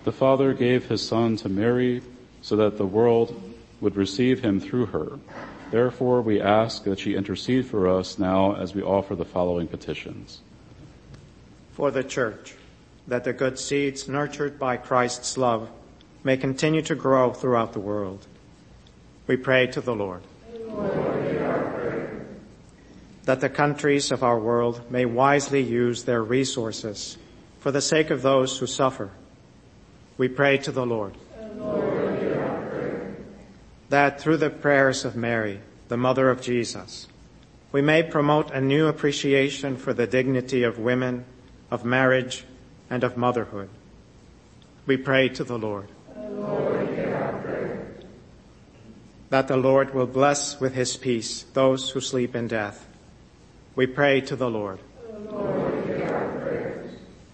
The Father gave his Son to Mary so that the world would receive him through her. Therefore, we ask that she intercede for us now as we offer the following petitions. For the Church, that the good seeds nurtured by Christ's love may continue to grow throughout the world. We pray to the Lord. Lord, hear our prayer. That the countries of our world may wisely use their resources for the sake of those who suffer. We pray to the Lord. Lord, hear our prayer. That through the prayers of Mary, the Mother of Jesus, we may promote a new appreciation for the dignity of women, of marriage, and of motherhood. We pray to the Lord. Lord, hear our prayer. That the Lord will bless with his peace those who sleep in death. We pray to the Lord. Lord, hear our prayers.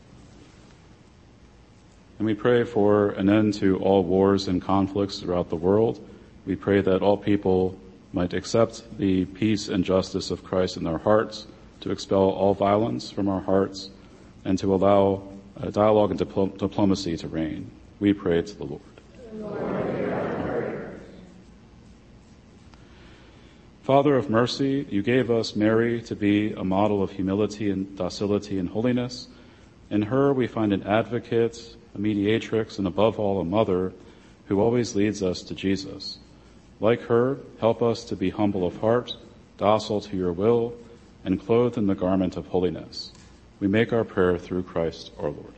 And we pray for an end to all wars and conflicts throughout the world. We pray that all people might accept the peace and justice of Christ in their hearts, to expel all violence from our hearts, and to allow dialogue and diplomacy to reign. We pray to the Lord. Lord, hear our prayers. Father of mercy, you gave us Mary to be a model of humility and docility and holiness. In her we find an advocate, a mediatrix, and above all a mother who always leads us to Jesus. Like her, help us to be humble of heart, docile to your will, and clothed in the garment of holiness. We make our prayer through Christ our Lord.